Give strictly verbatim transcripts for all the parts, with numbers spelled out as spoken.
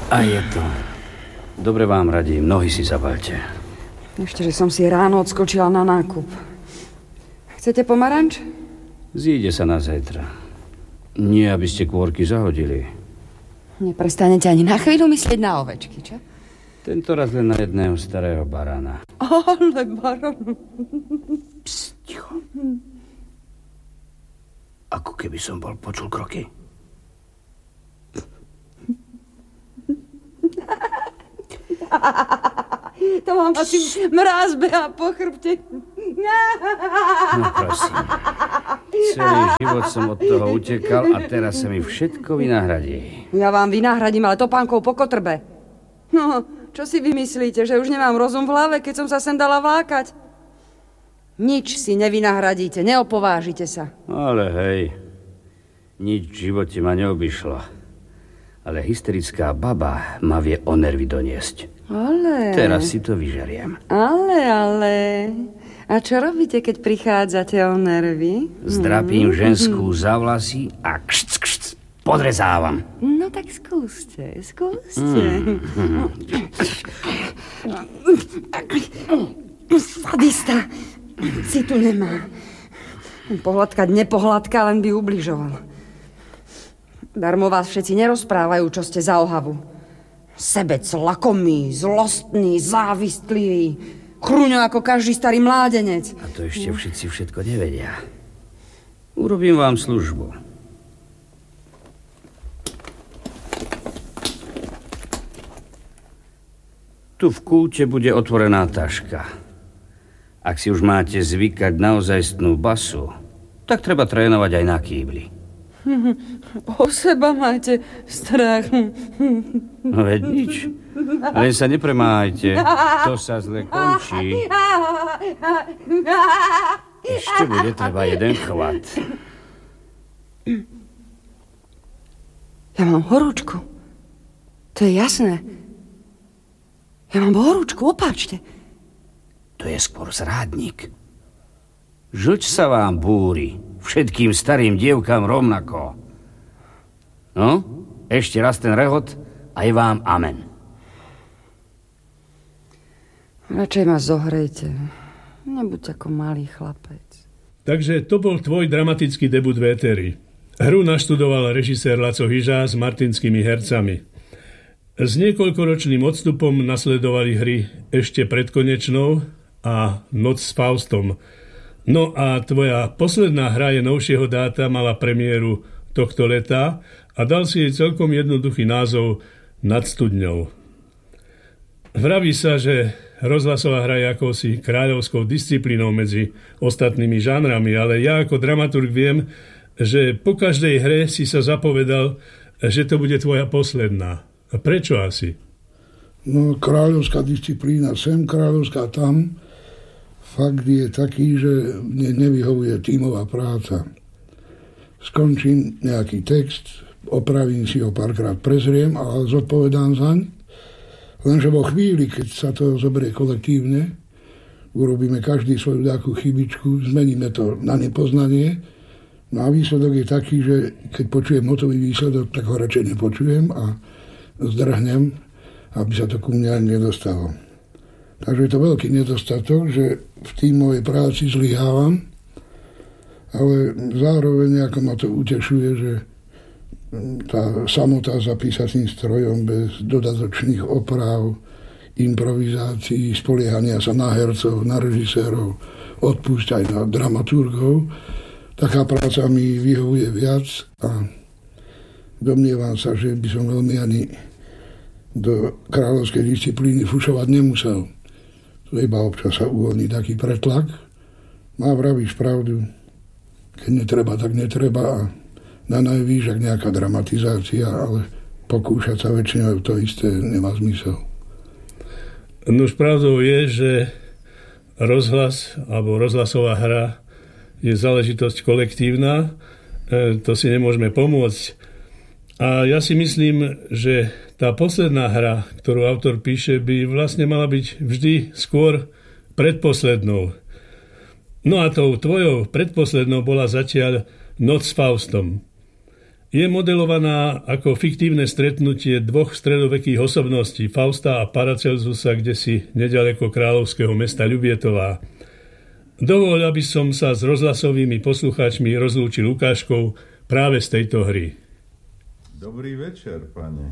A je to. Dobre vám radím, nohy si zabaľte. Ešte, že som si ráno odskočila na nákup. Chcete pomaranč? Zíde sa na zajtra. Nie, aby ste kôrky zahodili. Neprestanete ani na chvíľu myslieť na ovečky, čo? Tento raz len na jedného starého barana. Ale baran. Psst, ticho. Ako keby som bol počul kroky. To mám asi mráz behá po chrbte. No prosím. Celý život som od toho utekal a teraz sa mi všetko vynahradí. Ja vám vynahradím, ale topánkou po kotrbe. No, čo si vymyslíte, že už nemám rozum v hlave, keď som sa sem dala vlákať? Nič si nevynahradíte, neopovážite sa. Ale hej, nič v živote ma neobyšlo. Ale hysterická baba ma vie o nervy doniesť. Ale... Teraz si to vyžeriem. Ale, ale... A čo robíte, keď prichádzate o nervy? Zdrapím ženskú za vlasy a kšc, kšc, podrezávam. No tak skúste, skúste. Mm. Sadista si tu nemá. Pohľadkať nepohľadka, len by ubližoval. Darmo vás všetci nerozprávajú, čo ste za ohavu. Sebec, lakomý, zlostný, závistlivý. Chrúňo ako každý starý mládenec. A to ešte všetci všetko nevedia. Urobím vám službu. Tu v kúte bude otvorená taška. Ak si už máte zvykať na ozajstnú basu, tak treba trénovať aj na kýbli. O seba máte strach. No veď nič. Len sa nepremáhajte. To sa zle končí. Ešte bude treba jeden chvat. Ja mám horúčku. To je jasné. Ja mám horúčku, opáčte. To je skôr zrádnik. Žlč sa vám búri. Všetkým starým dievkám rovnako. No, ešte raz ten rehot a je vám amen. Radšej ma zohrejte. Nebuď ako malý chlapec. Takže to bol tvoj dramatický debut v éteri. Hru naštudoval režisér Laco Hyžá s martinskými hercami. S niekoľkoročným odstupom nasledovali hry Ešte pred konečnou a Noc s Faustom. No a tvoja posledná hra je novšieho dáta, mala premiéru tohto leta a dal si jej celkom jednoduchý názov Nad studňou. Vraví sa, že rozhlasová hra je akousi kráľovskou disciplínou medzi ostatnými žánrami, ale ja ako dramaturg viem, že po každej hre si sa zapovedal, že to bude tvoja posledná. A prečo asi? No, kráľovská disciplína sem, kráľovská tam. Fakt je taký, že mne nevyhovuje tímová práca. Skončím nejaký text, opravím si ho párkrát, prezriem a zodpovedám zaň. Lenže vo chvíli, keď sa to zoberie kolektívne, urobíme každý svoju takú chybičku, zmeníme to na nepoznanie. No a výsledok je taký, že keď počujem hotový výsledok, tak ho radšej nepočujem a zdrhnem, aby sa to ku mňa nedostalo. Takže je to veľký nedostatok, že v tímovej práci zlyhávam, ale zároveň ako ma to utešuje, že tá samota za písacím strojom bez dodatočných oprav, improvizácií, spoliehania sa na hercov, na režisérov, odpúšť aj na dramaturgov, taká práca mi vyhovuje viac a domnievam sa, že by som veľmi ani do kráľovskej disciplíny fušovať nemusel. Iba občas sa uvoľní taký pretlak. Má vravíš pravdu. Keď netreba, tak netreba a na najvýš, ak nejaká dramatizácia, ale pokúšať sa väčšinou to isté nemá zmysel. Nož pravdou je, že rozhlas alebo rozhlasová hra je záležitosť kolektívna. E, to si nemôžeme pomôcť. A ja si myslím, že tá posledná hra, ktorú autor píše, by vlastne mala byť vždy skôr predposlednou. No a tou tvojou predposlednou bola zatiaľ Noc s Faustom. Je modelovaná ako fiktívne stretnutie dvoch stredovekých osobností, Fausta a Paracelsusa, kdesi nedaleko kráľovského mesta Ľubietová. Dovol, aby som sa s rozhlasovými poslucháčmi rozlúčil ukážkou práve z tejto hry. Dobrý večer, pane.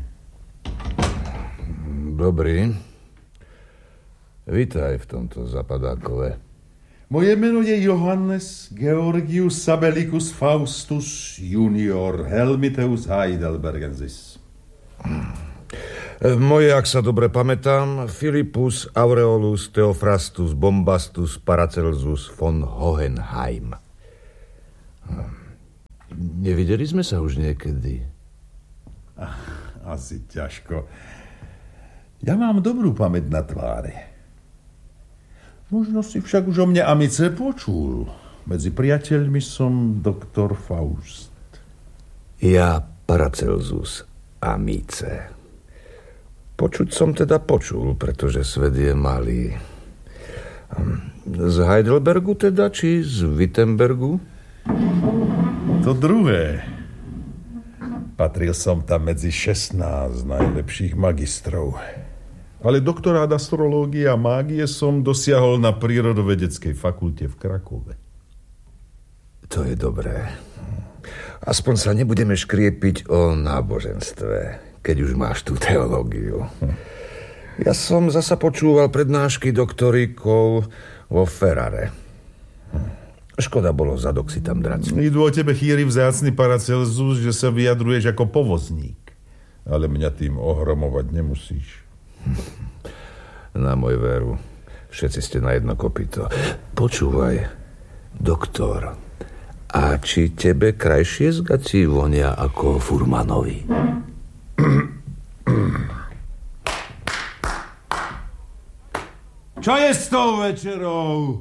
Dobrý. Vítaj v tomto zapadákové. Moje meno je Johannes Georgius Sabellicus Faustus junior Helmiteus Heidelbergensis. Moje, ak sa dobre pamätám, Philippus Aureolus Theophrastus Bombastus Paracelsus von Hohenheim. Nevideli sme sa už niekedy? Asi ťažko. Ja mám dobrú pamäť na tváre. Možno si však už o mne Amice počul. Medzi priateľmi som doktor Faust. Ja Paracelsus Amice. Počuť som teda počul, pretože svet je malý. Z Heidelbergu teda, či z Wittenbergu? To druhé. Patril som tam medzi šestnásť najlepších magistrov. Ale doktorát astrológie a mágie som dosiahol na prírodovedeckej fakulte v Krakove. To je dobré. Aspoň sa nebudeme škriepiť o náboženstve, keď už máš tú teológiu. Ja som zasa počúval prednášky doktorikov vo Ferrare. Škoda bolo zadok si tam drať. Idú o tebe chýri vzácny Paracelsus, že sa vyjadruješ ako povozník. Ale mňa tým ohromovať nemusíš. Na môj veru, všetci ste na jedno kopyto. Počúvaj, doktor, a či tebe krajšie z gací vonia ako furmanovi? Čo je s tou večerou?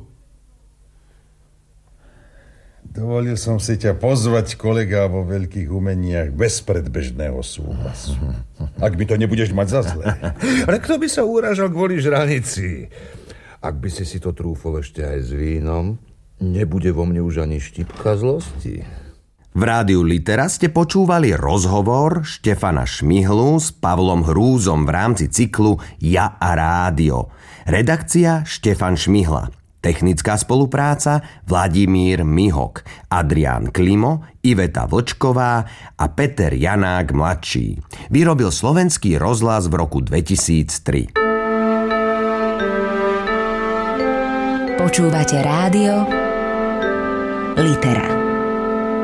Dovolil som si ťa pozvať, kolega, vo veľkých umeniach bez predbežného súhlasu. Ak by to nebudeš mať za zlé. Ale kto by sa urážal kvôli žranici? Ak by si si to trúfol ešte aj s vínom, nebude vo mne už ani štipka zlosti. V rádiu Litera ste počúvali rozhovor Štefana Šmihlu s Pavlom Hrúzom v rámci cyklu Ja a rádio. Redakcia Štefan Šmihla. Technická spolupráca Vladimír Mihok, Adrián Klimo, Iveta Vlčková a Peter Janák mladší. Vyrobil Slovenský rozhlas v roku dvetisíctri. Počúvate rádio Litera.